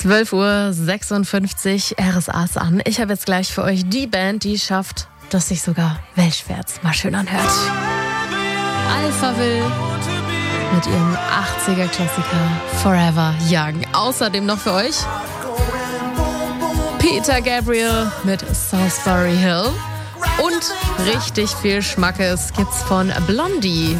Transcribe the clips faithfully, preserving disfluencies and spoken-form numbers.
zwölf Uhr sechsundfünfzig, R S A ist an. Ich habe jetzt gleich für euch die Band, die schafft, dass sich sogar weltwärts mal schön anhört. Alphaville mit ihrem achtziger-Klassiker Forever Young. Außerdem noch für euch Peter Gabriel mit Salisbury Hill. Und richtig viel Schmackes gibt's von Blondie.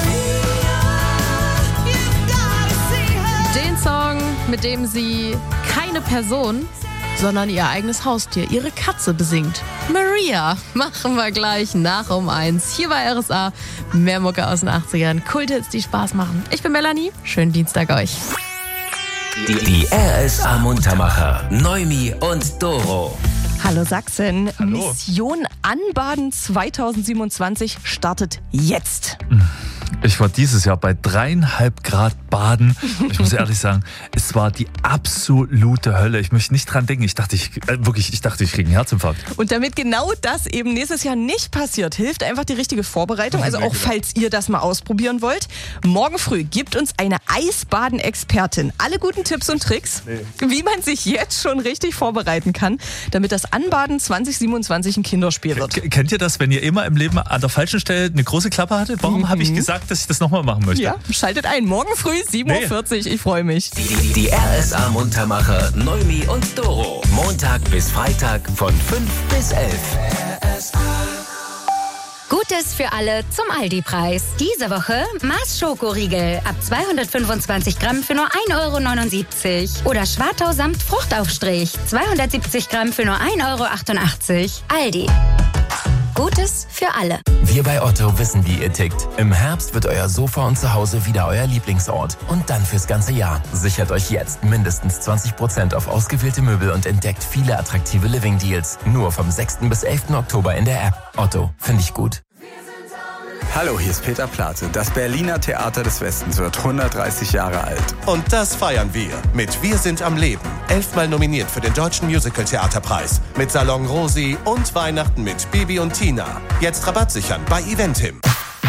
Den Song, mit dem sie keine Person, sondern ihr eigenes Haustier, ihre Katze besingt. Maria, machen wir gleich nach um eins. Hier bei R S A, mehr Mucke aus den achtzigern. Kulthits, die Spaß machen. Ich bin Melanie, schönen Dienstag euch. Die, die R S A Muntermacher, Noemi und Doro. Hallo Sachsen. Hallo. Mission Anbaden zweitausendsiebenundzwanzig startet jetzt. Ich war dieses Jahr bei dreieinhalb Grad baden. Ich muss ehrlich sagen, es war die absolute Hölle. Ich möchte nicht dran denken. Ich dachte, ich, äh, wirklich, ich dachte, ich kriege einen Herzinfarkt. Und damit genau das eben nächstes Jahr nicht passiert, hilft einfach die richtige Vorbereitung. Also auch falls ihr das mal ausprobieren wollt. Morgen früh gibt uns eine Eisbaden-Expertin alle guten Tipps und Tricks, nee. wie man sich jetzt schon richtig vorbereiten kann, damit das Anbaden zweitausendsiebenundzwanzig ein Kinderspiel wird. K- kennt ihr das, wenn ihr immer im Leben an der falschen Stelle eine große Klappe hattet? Warum mhm. habe ich gesagt, dass ich das nochmal machen möchte? Ja, schaltet ein. Morgen früh, sieben Uhr vierzig. Nee. Ich freue mich. Die, die, die R S A Muntermacher, Noemi und Doro. Montag bis Freitag von fünf bis elf. R S A. Gutes für alle zum Aldi-Preis. Diese Woche Mars Schokoriegel ab zweihundertfünfundzwanzig Gramm für nur ein Euro neunundsiebzig. Oder Schwartau Samt Fruchtaufstrich zweihundertsiebzig Gramm für nur ein Euro achtundachtzig. Aldi. Gutes für alle. Wir bei Otto wissen, wie ihr tickt. Im Herbst wird euer Sofa und Zuhause wieder euer Lieblingsort. Und dann fürs ganze Jahr. Sichert euch jetzt mindestens zwanzig Prozent auf ausgewählte Möbel und entdeckt viele attraktive Living-Deals. Nur vom sechsten bis elften Oktober in der App. Otto, finde ich gut. Hallo, hier ist Peter Plate. Das Berliner Theater des Westens wird hundertdreißig Jahre alt. Und das feiern wir mit Wir sind am Leben. Elfmal nominiert für den Deutschen Musical-Theaterpreis. Mit Salon Rosi und Weihnachten mit Bibi und Tina. Jetzt Rabatt sichern bei Eventim.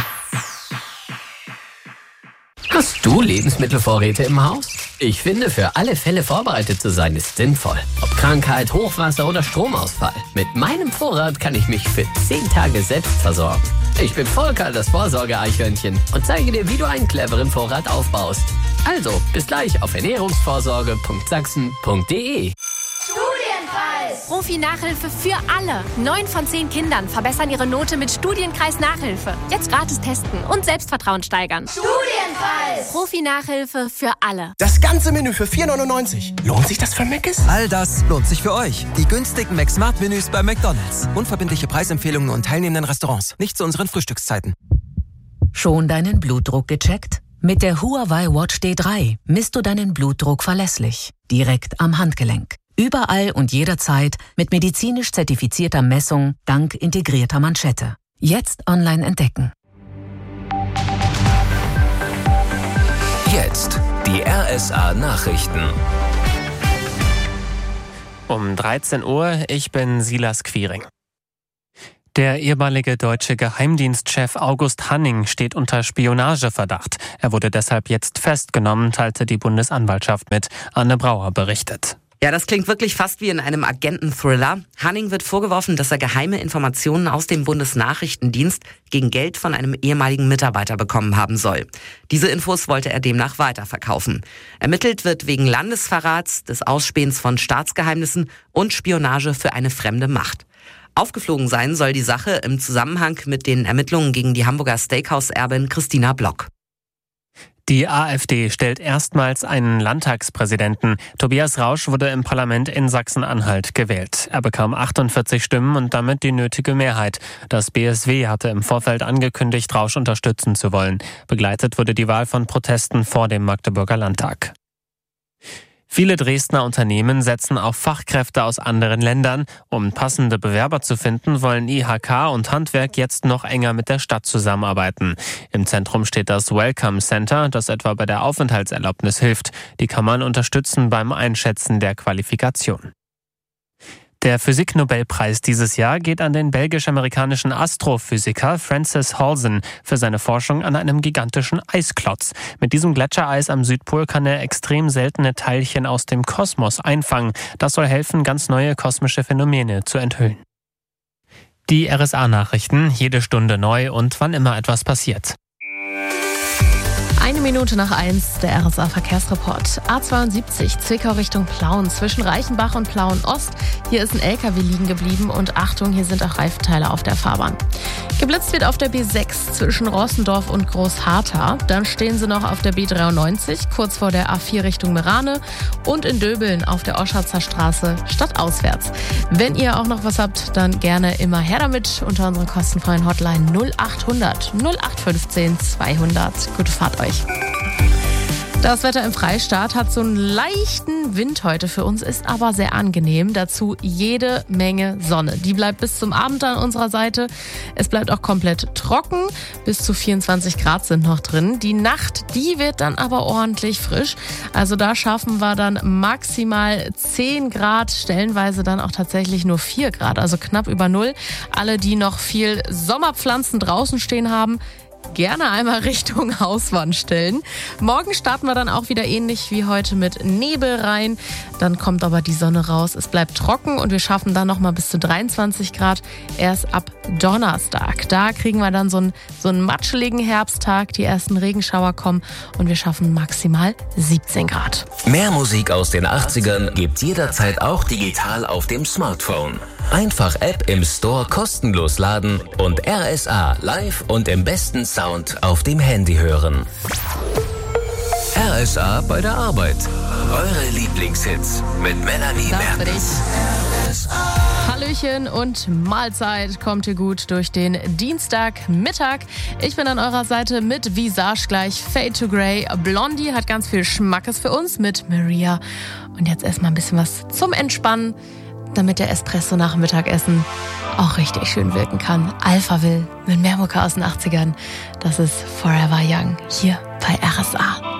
Hast du Lebensmittelvorräte im Haus? Ich finde, für alle Fälle vorbereitet zu sein, ist sinnvoll. Ob Krankheit, Hochwasser oder Stromausfall. Mit meinem Vorrat kann ich mich für zehn Tage selbst versorgen. Ich bin Volker, das Vorsorge-Eichhörnchen, und zeige dir, wie du einen cleveren Vorrat aufbaust. Also, bis gleich auf ernährungsvorsorge punkt sachsen punkt de. Studienpreis! Profi-Nachhilfe für alle. Neun von zehn Kindern verbessern ihre Note mit Studienkreis-Nachhilfe. Jetzt gratis testen und Selbstvertrauen steigern. Studienpreis! Profi-Nachhilfe für alle. Das ganze Menü für vier neunundneunzig. Lohnt sich das für Mc's? All das lohnt sich für euch. Die günstigen McSmart-Menüs bei McDonald's. Unverbindliche Preisempfehlungen und teilnehmenden Restaurants. Nicht zu unseren Frühstückszeiten. Schon deinen Blutdruck gecheckt? Mit der Huawei Watch D drei misst du deinen Blutdruck verlässlich. Direkt am Handgelenk. Überall und jederzeit mit medizinisch zertifizierter Messung dank integrierter Manschette. Jetzt online entdecken. Jetzt die R S A Nachrichten. Um dreizehn Uhr, ich bin Silas Quiring. Der ehemalige deutsche Geheimdienstchef August Hanning steht unter Spionageverdacht. Er wurde deshalb jetzt festgenommen, teilte die Bundesanwaltschaft mit. Anne Brauer berichtet. Ja, das klingt wirklich fast wie in einem Agenten-Thriller. Hanning wird vorgeworfen, dass er geheime Informationen aus dem Bundesnachrichtendienst gegen Geld von einem ehemaligen Mitarbeiter bekommen haben soll. Diese Infos wollte er demnach weiterverkaufen. Ermittelt wird wegen Landesverrats, des Ausspähens von Staatsgeheimnissen und Spionage für eine fremde Macht. Aufgeflogen sein soll die Sache im Zusammenhang mit den Ermittlungen gegen die Hamburger Steakhouse-Erbin Christina Block. Die AfD stellt erstmals einen Landtagspräsidenten. Tobias Rausch wurde im Parlament in Sachsen-Anhalt gewählt. Er bekam achtundvierzig Stimmen und damit die nötige Mehrheit. Das B S W hatte im Vorfeld angekündigt, Rausch unterstützen zu wollen. Begleitet wurde die Wahl von Protesten vor dem Magdeburger Landtag. Viele Dresdner Unternehmen setzen auf Fachkräfte aus anderen Ländern. Um passende Bewerber zu finden, wollen I H K und Handwerk jetzt noch enger mit der Stadt zusammenarbeiten. Im Zentrum steht das Welcome Center, das etwa bei der Aufenthaltserlaubnis hilft. Die kann man unterstützen beim Einschätzen der Qualifikation. Der Physiknobelpreis dieses Jahr geht an den belgisch-amerikanischen Astrophysiker Francis Halsen für seine Forschung an einem gigantischen Eisklotz. Mit diesem Gletschereis am Südpol kann er extrem seltene Teilchen aus dem Kosmos einfangen. Das soll helfen, ganz neue kosmische Phänomene zu enthüllen. Die R S A-Nachrichten, jede Stunde neu und wann immer etwas passiert. Eine Minute nach eins, der R S A-Verkehrsreport. A zweiundsiebzig, Zwickau Richtung Plauen, zwischen Reichenbach und Plauen-Ost. Hier ist ein L K W liegen geblieben und Achtung, hier sind auch Reifenteile auf der Fahrbahn. Geblitzt wird auf der B sechs zwischen Rossendorf und Großharthau. Dann stehen sie noch auf der B dreiundneunzig, kurz vor der A vier Richtung Merane und in Döbeln auf der Oschatzer Straße stadtauswärts. Wenn ihr auch noch was habt, dann gerne immer her damit unter unserer kostenfreien Hotline null achthundert null acht fünfzehn zweihundert. Gute Fahrt euch. Das Wetter im Freistaat hat so einen leichten Wind heute für uns, ist aber sehr angenehm. Dazu jede Menge Sonne. Die bleibt bis zum Abend an unserer Seite. Es bleibt auch komplett trocken. Bis zu vierundzwanzig Grad sind noch drin. Die Nacht, die wird dann aber ordentlich frisch. Also da schaffen wir dann maximal zehn Grad, stellenweise dann auch tatsächlich nur vier Grad, also knapp über null. Alle, die noch viel Sommerpflanzen draußen stehen haben, gerne einmal Richtung Hauswand stellen. Morgen starten wir dann auch wieder ähnlich wie heute mit Nebel rein. Dann kommt aber die Sonne raus. Es bleibt trocken und wir schaffen dann nochmal bis zu dreiundzwanzig Grad erst ab Donnerstag. Da kriegen wir dann so einen, so einen matscheligen Herbsttag. Die ersten Regenschauer kommen und wir schaffen maximal siebzehn Grad. Mehr Musik aus den achtzigern gibt's jederzeit auch digital auf dem Smartphone. Einfach App im Store kostenlos laden und R S A live und im besten Sound auf dem Handy hören. R S A bei der Arbeit. Eure Lieblingshits mit Melanie Mertens. Hallöchen und Mahlzeit. Kommt ihr gut durch den Dienstagmittag. Ich bin an eurer Seite mit Visage gleich Fade to Grey. Blondie hat ganz viel Schmackes für uns mit Maria. Und jetzt erstmal ein bisschen was zum Entspannen, damit der Espresso nach dem Mittagessen auch richtig schön wirken kann. Alphaville mit mehr Mucke aus den achtzigern. Das ist Forever Young hier bei R S A.